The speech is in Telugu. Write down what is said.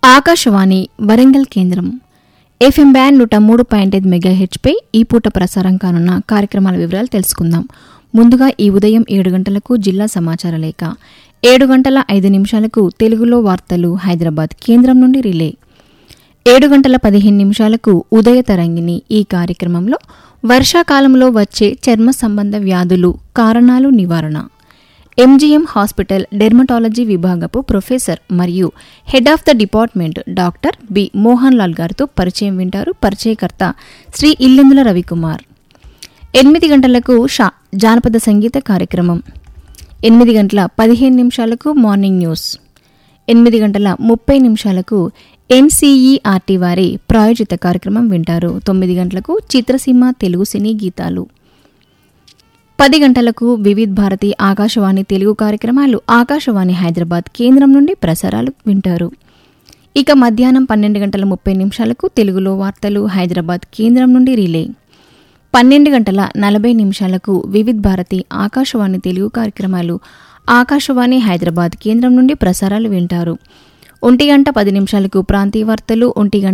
ఆకాశవాణి వరంగల్ కేంద్రం ఎఫ్ఎం బ్యాండ్ 103.5 మెగాహెర్ట్జ్పై ఈ పూట ప్రసారం కానున్న కార్యక్రమాల వివరాలు తెలుసుకుందాం. ముందుగా ఈ ఉదయం 7 గంటలకు జిల్లా సమాచార లేఖ, 7 గంటల 5 నిమిషాలకు తెలుగులో వార్తలు హైదరాబాద్ కేంద్రం నుండి రిలే, 7 గంటల 15 నిమిషాలకు ఉదయ తరంగిణి. ఈ కార్యక్రమంలో వర్షాకాలంలో వచ్చే చర్మ సంబంధ వ్యాధులు కారణాలు నివారణ, ఎంజీఎం హాస్పిటల్ డెర్మటాలజీ విభాగపు ప్రొఫెసర్ మరియు head of the department doctor B Mohan Lal గారితో పరిచయం వింటారు. పరిచయకర్త శ్రీ ఇల్లెందుల రవికుమార్. 8 గంటలకు జానపద సంగీత కార్యక్రమం, 8 గంటల 15 నిమిషాలకు మార్నింగ్ న్యూస్, 8 గంటల 30 నిమిషాలకు ఎన్సీఈఆర్టీ వారి ప్రాయోజిత కార్యక్రమం వింటారు. 9 గంటలకు చిత్రసీమ తెలుగు సినీ గీతాలు, 10 గంటలకు వివిధ్ భారతి ఆకాశవాణి తెలుగు కార్యక్రమాలు ఆకాశవాణి హైదరాబాద్ కేంద్రం నుండి ప్రసారాలు వింటారు. ఇక మధ్యాహ్నం 12 గంటల 30 నిమిషాలకు తెలుగులో వార్తలు హైదరాబాద్ కేంద్రం నుండి రిలే, 12 గంటల 40 నిమిషాలకు వివిధ్ భారతి ఆకాశవాణి తెలుగు కార్యక్రమాలు ఆకాశవాణి హైదరాబాద్ కేంద్రం నుండి ప్రసారాలు వింటారు. 1 గంట 10 నిమిషాలకు ప్రాంతీయ వార్తలు, 1 గంట